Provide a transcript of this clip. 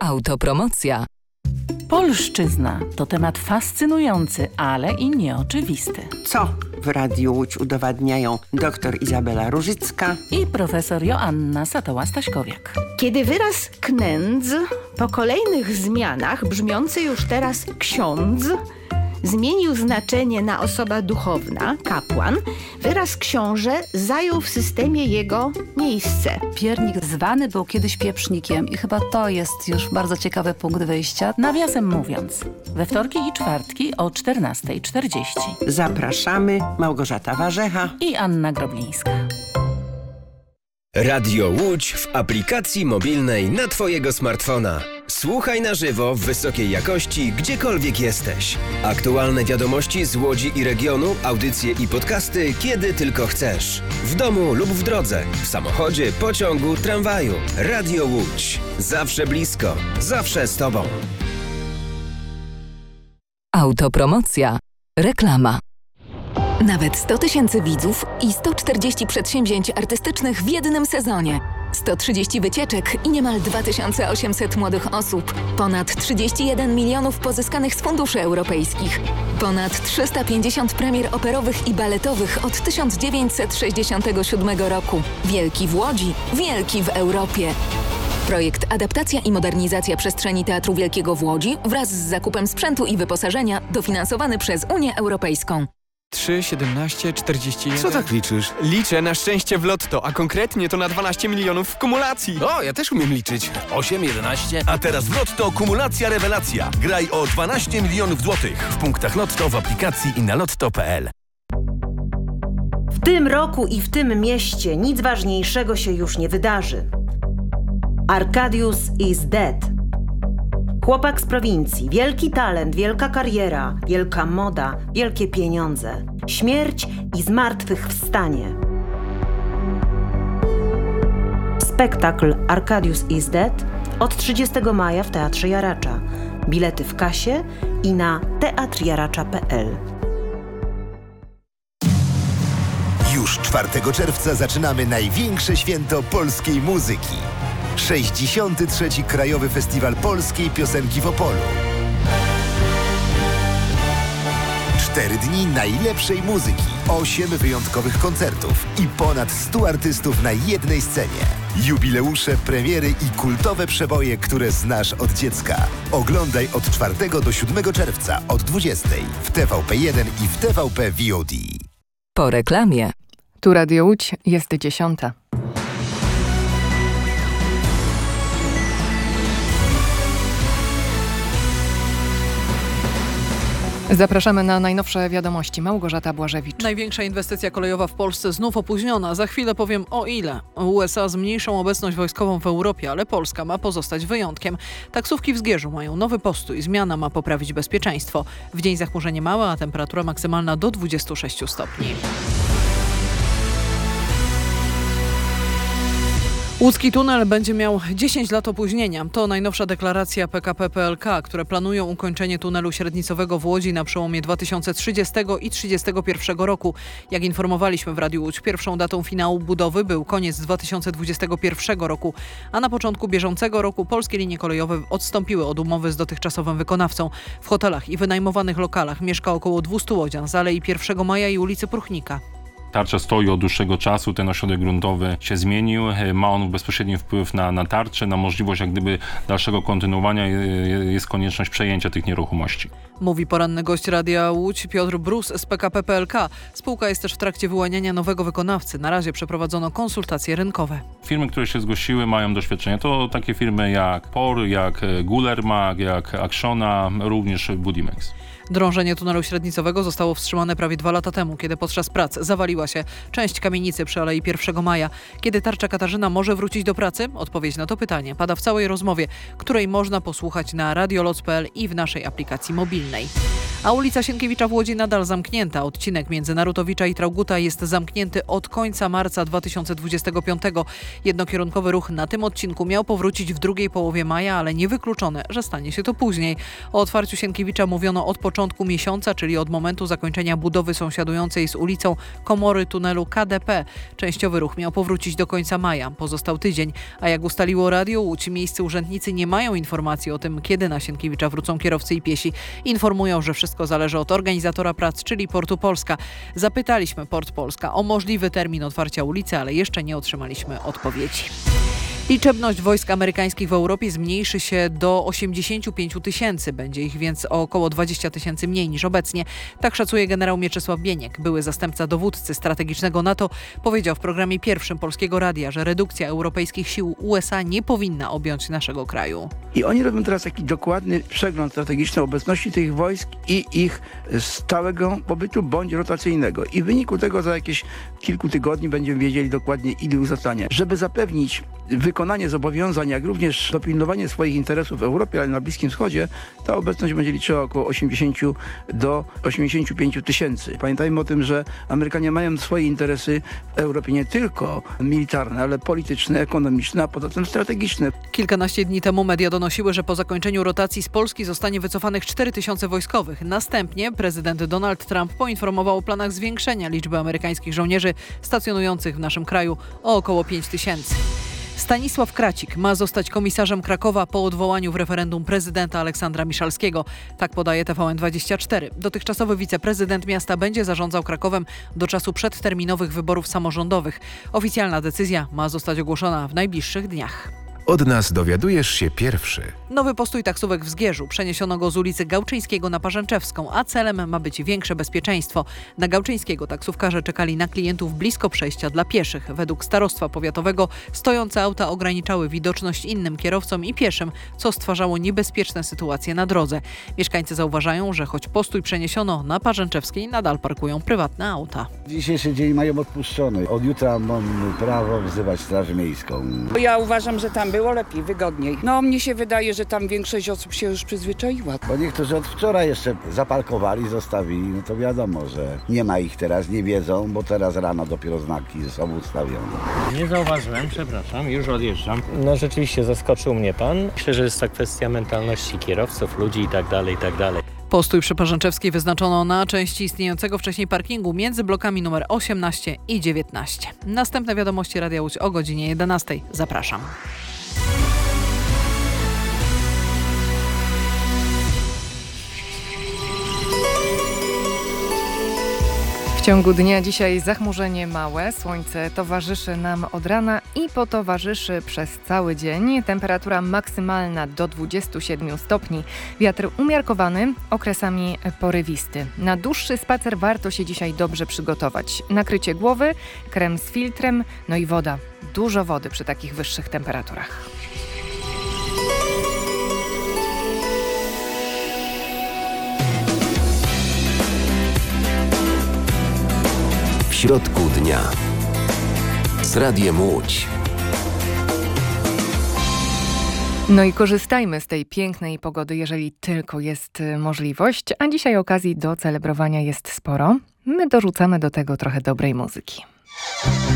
Autopromocja. Polszczyzna to temat fascynujący, ale i nieoczywisty. Co w Radiu Łódź udowadniają dr Izabela Różycka i profesor Joanna Satoła-Staśkowiak. Kiedy wyraz knędz po kolejnych zmianach, brzmiący już teraz ksiądz, zmienił znaczenie na osoba duchowna, kapłan, wyraz książę zajął w systemie jego miejsce. Piernik zwany był kiedyś pieprznikiem i chyba to jest już bardzo ciekawy punkt wyjścia. Nawiasem mówiąc, we wtorki i czwartki o 14:40. Zapraszamy, Małgorzata Warzecha i Anna Groblińska. Radio Łódź w aplikacji mobilnej na Twojego smartfona. Słuchaj na żywo w wysokiej jakości, gdziekolwiek jesteś. Aktualne wiadomości z Łodzi i regionu, audycje i podcasty, kiedy tylko chcesz. W domu lub w drodze, w samochodzie, pociągu, tramwaju. Radio Łódź. Zawsze blisko, zawsze z Tobą. Autopromocja. Reklama. Nawet 100 000 widzów i 140 przedsięwzięć artystycznych w jednym sezonie. 130 wycieczek i niemal 2800 młodych osób. Ponad 31 milionów pozyskanych z funduszy europejskich. Ponad 350 premier operowych i baletowych od 1967 roku. Wielki w Łodzi, wielki w Europie. Projekt Adaptacja i modernizacja przestrzeni Teatru Wielkiego w Łodzi wraz z zakupem sprzętu i wyposażenia dofinansowany przez Unię Europejską. 3, 17, 41... Co tak liczysz? Liczę na szczęście w lotto, a konkretnie to na 12 milionów w kumulacji. O, ja też umiem liczyć. 8, 11... A teraz w lotto kumulacja rewelacja. Graj o 12 milionów złotych. W punktach lotto, w aplikacji i na lotto.pl. W tym roku i w tym mieście nic ważniejszego się już nie wydarzy. Arcadius is dead. Chłopak z prowincji, wielki talent, wielka kariera, wielka moda, wielkie pieniądze, śmierć i zmartwychwstanie. Spektakl Arcadius is dead od 30 maja w Teatrze Jaracza. Bilety w kasie i na teatrjaracza.pl. Już 4 czerwca zaczynamy największe święto polskiej muzyki. 63. Krajowy Festiwal Polskiej Piosenki w Opolu. 4 dni najlepszej muzyki, 8 wyjątkowych koncertów i ponad 100 artystów na jednej scenie. Jubileusze, premiery i kultowe przeboje, które znasz od dziecka. Oglądaj od 4 do 7 czerwca od 20 w TVP1 i w TVP VOD. Po reklamie. Tu Radio Łódź, jest 10. Zapraszamy na najnowsze wiadomości. Małgorzata Błażewicz. Największa inwestycja kolejowa w Polsce znów opóźniona. Za chwilę powiem o ile. USA zmniejszą obecność wojskową w Europie, ale Polska ma pozostać wyjątkiem. Taksówki w Zgierzu mają nowy postój. Zmiana ma poprawić bezpieczeństwo. W dzień zachmurzenie małe, a temperatura maksymalna do 26 stopni. Łódzki tunel będzie miał 10 lat opóźnienia. To najnowsza deklaracja PKP PLK, które planują ukończenie tunelu średnicowego w Łodzi na przełomie 2030 i 2031 roku. Jak informowaliśmy w Radiu Łódź, pierwszą datą finału budowy był koniec 2021 roku, a na początku bieżącego roku polskie linie kolejowe odstąpiły od umowy z dotychczasowym wykonawcą. W hotelach i wynajmowanych lokalach mieszka około 200 łodzian z Alei 1 Maja i ulicy Pruchnika. Tarcza stoi od dłuższego czasu, ten ośrodek gruntowy się zmienił, ma on bezpośredni wpływ na tarczę, na możliwość jak gdyby dalszego kontynuowania, jest konieczność przejęcia tych nieruchomości. Mówi poranny gość Radia Łódź Piotr Brus z PKP PLK. Spółka jest też w trakcie wyłaniania nowego wykonawcy. Na razie przeprowadzono konsultacje rynkowe. Firmy, które się zgłosiły, mają doświadczenie. To takie firmy jak POR, jak Gulermag, jak Actiona, również Budimex. Drążenie tunelu średnicowego zostało wstrzymane prawie 2 lata temu, kiedy podczas prac zawaliła się część kamienicy przy Alei 1 Maja. Kiedy tarcza Katarzyna może wrócić do pracy? Odpowiedź na to pytanie pada w całej rozmowie, której można posłuchać na radioloc.pl i w naszej aplikacji mobilnej. A ulica Sienkiewicza w Łodzi nadal zamknięta. Odcinek między Narutowicza i Trauguta jest zamknięty od końca marca 2025. Jednokierunkowy ruch na tym odcinku miał powrócić w drugiej połowie maja, ale niewykluczone, że stanie się to później. O otwarciu Sienkiewicza mówiono od początku początku miesiąca, czyli od momentu zakończenia budowy sąsiadującej z ulicą komory tunelu KDP. Częściowy ruch miał powrócić do końca maja. Pozostał tydzień, a jak ustaliło Radio Łódź, miejscy urzędnicy nie mają informacji o tym, kiedy na Sienkiewicza wrócą kierowcy i piesi. Informują, że wszystko zależy od organizatora prac, czyli Portu Polska. Zapytaliśmy Port Polska o możliwy termin otwarcia ulicy, ale jeszcze nie otrzymaliśmy odpowiedzi. Liczebność wojsk amerykańskich w Europie zmniejszy się do 85 000. Będzie ich więc o około 20 000 mniej niż obecnie. Tak szacuje generał Mieczysław Bieniek, były zastępca dowódcy strategicznego NATO. Powiedział w programie pierwszym Polskiego Radia, że redukcja europejskich sił USA nie powinna objąć naszego kraju. I oni robią teraz taki dokładny przegląd strategiczny obecności tych wojsk i ich stałego pobytu bądź rotacyjnego. I w wyniku tego za jakieś kilku tygodni będziemy wiedzieli dokładnie, ile zostanie. Żeby zapewnić wykonanie zobowiązań, jak również dopilnowanie swoich interesów w Europie, ale na Bliskim Wschodzie, ta obecność będzie liczyła około 80 do 85 000. Pamiętajmy o tym, że Amerykanie mają swoje interesy w Europie nie tylko militarne, ale polityczne, ekonomiczne, a poza tym strategiczne. Kilkanaście dni temu media donosiły, że po zakończeniu rotacji z Polski zostanie wycofanych 4000 wojskowych. Następnie prezydent Donald Trump poinformował o planach zwiększenia liczby amerykańskich żołnierzy stacjonujących w naszym kraju o około 5000. Stanisław Kracik ma zostać komisarzem Krakowa po odwołaniu w referendum prezydenta Aleksandra Miszalskiego. Tak podaje TVN24. Dotychczasowy wiceprezydent miasta będzie zarządzał Krakowem do czasu przedterminowych wyborów samorządowych. Oficjalna decyzja ma zostać ogłoszona w najbliższych dniach. Od nas dowiadujesz się pierwszy. Nowy postój taksówek w Zgierzu. Przeniesiono go z ulicy Gałczyńskiego na Parzęczewską, a celem ma być większe bezpieczeństwo. Na Gałczyńskiego taksówkarze czekali na klientów blisko przejścia dla pieszych. Według starostwa powiatowego stojące auta ograniczały widoczność innym kierowcom i pieszym, co stwarzało niebezpieczne sytuacje na drodze. Mieszkańcy zauważają, że choć postój przeniesiono, na Parzęczewskiej nadal parkują prywatne auta. Dzisiejszy dzień mają odpuszczony. Od jutra mam prawo wzywać Straż Miejską. Ja uważam, że tam było lepiej, wygodniej. No mnie się wydaje, że tam większość osób się już przyzwyczaiła. Bo niektórzy od wczoraj jeszcze zaparkowali, zostawili, no to wiadomo, że nie ma ich teraz, nie wiedzą, bo teraz rano dopiero znaki są ustawione. Nie zauważyłem, przepraszam, już odjeżdżam. No rzeczywiście zaskoczył mnie pan. Myślę, że jest to kwestia mentalności kierowców, ludzi i tak dalej, i tak dalej. Postój przy Parzęczewskiej wyznaczono na części istniejącego wcześniej parkingu między blokami numer 18 i 19. Następne wiadomości Radia Łódź o godzinie 11. Zapraszam. W ciągu dnia dzisiaj zachmurzenie małe, słońce towarzyszy nam od rana i potowarzyszy przez cały dzień. Temperatura maksymalna do 27 stopni. Wiatr umiarkowany, okresami porywisty. Na dłuższy spacer warto się dzisiaj dobrze przygotować. Nakrycie głowy, krem z filtrem, no i woda. Dużo wody przy takich wyższych temperaturach. W środku dnia z Radiem Łódź. No i korzystajmy z tej pięknej pogody, jeżeli tylko jest możliwość, a dzisiaj okazji do celebrowania jest sporo. My dorzucamy do tego trochę dobrej muzyki.